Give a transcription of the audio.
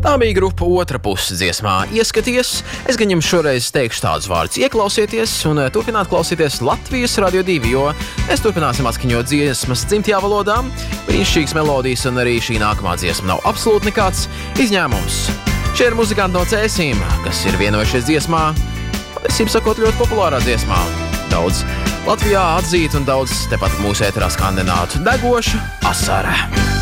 Tā bija grupa Otra puse dziesmā Ieskaties. Es gan jums šoreiz teikšu tādus vārdus: ieklausieties un turpināt klausīties Latvijas Radio 2, jo mēs turpināsim atskaņot dziesmas dzimtajā valodā. Brīnišķīgas melodijas, un arī šī nākamā dziesma nav absolūti nekāds izņēmums. Šie ir muzikanti no Cēsīm, kas ir vienojušies dziesmā, patiesībā sakot, ļoti populārā dziesmā. Daudz Latvijā atzīt un daudz tepat mūsu ēterā skandinātu Degoša asara.